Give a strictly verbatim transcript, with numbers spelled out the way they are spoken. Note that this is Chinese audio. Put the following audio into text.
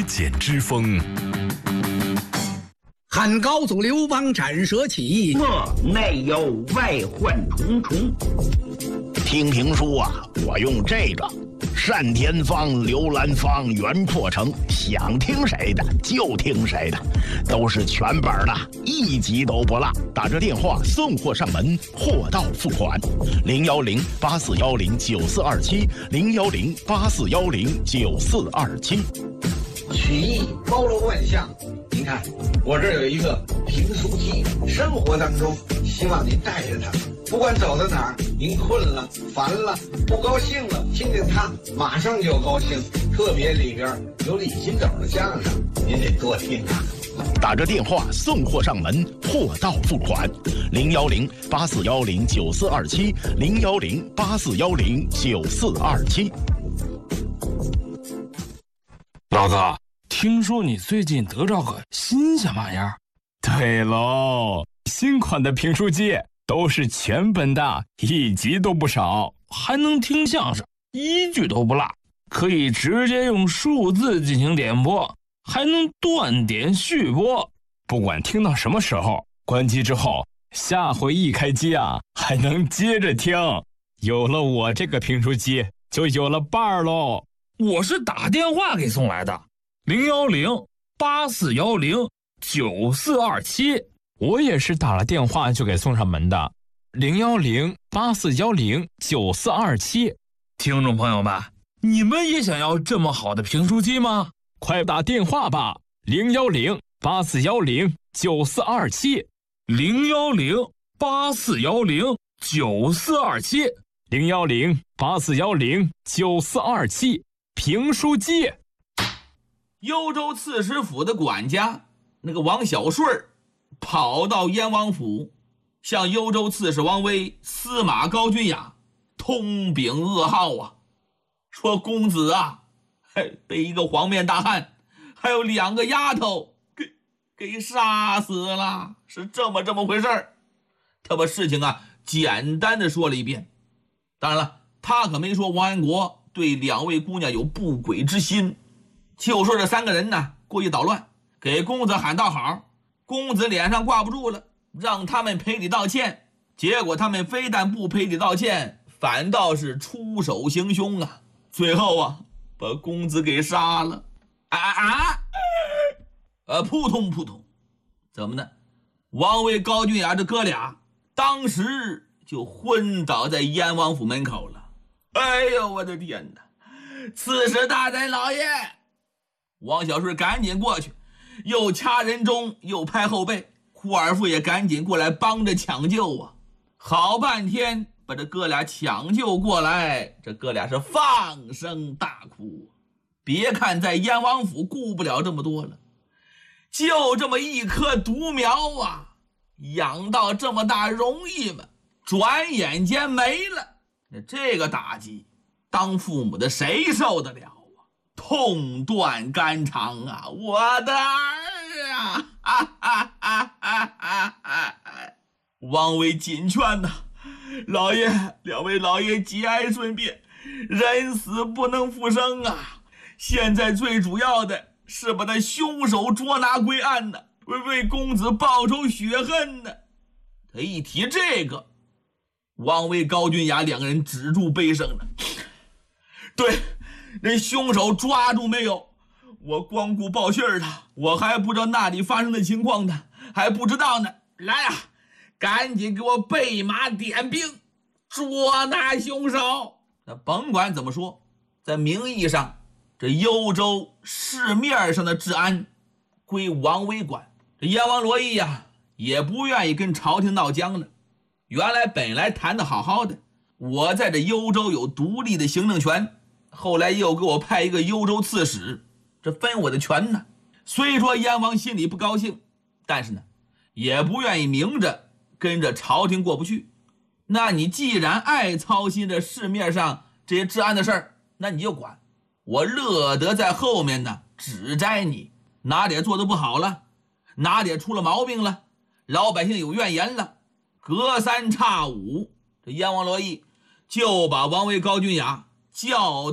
简之风。 汉高祖刘邦斩蛇起， 我内有外患重重。 听评书啊，我用这个单田芳、刘兰芳、袁阔成，想听谁的就听谁的，都是全本的，一集都不落。打着电话送货上门，货到付款。零幺零八四幺零九四二七，零幺零八四幺零九四二七。 曲艺包罗万象，您看我这儿有一个评书机，生活当中希望您带着它，不管走到哪儿，您困了、烦了、不高兴了，听见它马上就高兴。特别里边有李金斗的相声，您得多听啊。 打着电话送货上门，货到付款。零幺零八四幺零九四二七，零幺零八四幺零九四二七。 老子听说你最近得着个新鲜玩意儿？ 对喽，新款的评书机都是全本的，一集都不少， 还能听相声，一句都不落，可以直接用数字进行点播，还能断点续播。 不管听到什么时候，关机之后，下回一开机啊，还能接着听。有了我这个评书机，就有了伴儿喽。 我是打电话给送来的，零幺零八四幺零九四二七。 我也是打了电话就给送上门的，零幺零八四幺零九四二七。 听众朋友们，你们也想要这么好的评书机吗？ 快打电话吧，零幺零八四幺零九四二七， 零幺零八四幺零九四二七， 零幺零八四幺零九四二七。评书机。 幽州刺史府的管家那个王小顺跑到燕王府，向幽州刺史王威、司马高君雅通禀噩耗啊，说公子啊，嘿，被一个黄面大汉还有两个丫头给给杀死了，是这么这么回事儿。他把事情啊简单的说了一遍，当然了，他可没说王安国对两位姑娘有不轨之心，就说这三个人呢过于捣乱，给公子喊道好，公子脸上挂不住了，让他们赔礼道歉，结果他们非但不赔礼道歉，反倒是出手行凶啊，最后啊把公子给杀了。啊啊呃扑通扑通，怎么呢？王威、高君雅这哥俩当时就昏倒在燕王府门口了。哎呦我的天哪！刺史大人老爷！王小顺赶紧过去，又掐人中又拍后背，胡二父也赶紧过来帮着抢救啊！好半天把这哥俩抢救过来，这哥俩是放声大哭。别看在燕王府顾不了这么多了，就这么一棵独苗啊，养到这么大容易吗？转眼间没了。这个打击，当父母的谁受得了啊？痛断肝肠啊！我的儿啊！啊啊啊啊啊啊！王维紧劝呐、啊，老爷，两位老爷节哀顺变，人死不能复生啊！现在最主要的是把他凶手捉拿归案呢，为为公子报仇雪恨呢。他一提这个，王维、高君雅两个人止住悲声了。对，人凶手抓住没有？我光顾报信儿了，我还不知道那里发生的情况呢，还不知道呢。来啊，赶紧给我备马点兵，捉拿凶手。那甭管怎么说，在名义上，这幽州市面上的治安归王维管。这燕王罗毅呀，也不愿意跟朝廷闹僵了。原来本来谈得好好的，我在这幽州有独立的行政权，后来又给我派一个幽州刺史，这分我的权呢。虽说燕王心里不高兴，但是呢也不愿意明着跟着朝廷过不去。那你既然爱操心着市面上这些治安的事儿，那你就管，我乐得在后面呢指摘你，哪点做得不好了，哪点出了毛病了，老百姓有怨言了，隔三差五，这燕王罗毅就把王维、高君雅叫